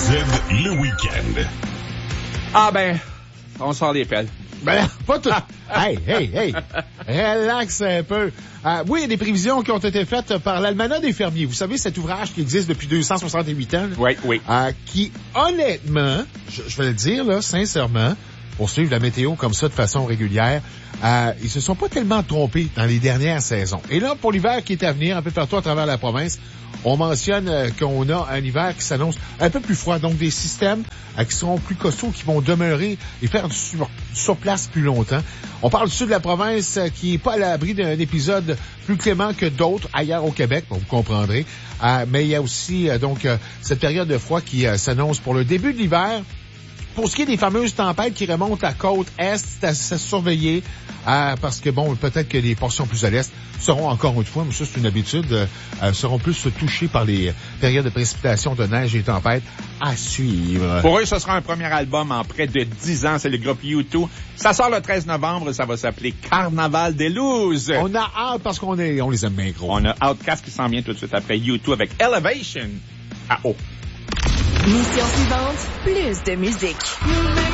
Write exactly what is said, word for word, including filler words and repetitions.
Z, le week-end. Ah ben, on sort les pelles. Ben, pas tout. Hey, hey, hey. Relax un peu. Euh, oui, il y a des prévisions qui ont été faites par l'Almanach des fermiers. Vous savez, cet ouvrage qui existe depuis deux cent soixante-huit ans. Là, oui, oui. Euh, qui, honnêtement, je, je vais le dire, là, sincèrement, pour suivre la météo comme ça de façon régulière, euh, ils se sont pas tellement trompés dans les dernières saisons. Et là, pour l'hiver qui est à venir, un peu partout à travers la province, on mentionne euh, qu'on a un hiver qui s'annonce un peu plus froid, donc des systèmes euh, qui seront plus costauds, qui vont demeurer et faire du sur, du sur place plus longtemps. On parle du sud de la province euh, qui est pas à l'abri d'un épisode plus clément que d'autres ailleurs au Québec, bon, vous comprendrez. Euh, mais il y a aussi euh, donc euh, cette période de froid qui euh, s'annonce pour le début de l'hiver. Pour ce qui est des fameuses tempêtes qui remontent à côte est, c'est à, à surveiller euh, parce que, bon, peut-être que les portions plus à l'est seront encore une fois, mais ça c'est une habitude, euh, seront plus touchées par les périodes de précipitation, de neige et tempêtes à suivre. Pour eux, ce sera un premier album en près de dix ans, c'est le groupe U deux. Ça sort le treize novembre, ça va s'appeler Carnaval des Looses. On a hâte parce qu'on est, on les aime bien gros. On a Outcast qui s'en vient tout de suite après U deux avec Elevation à haut. Mission suivante, plus de musique.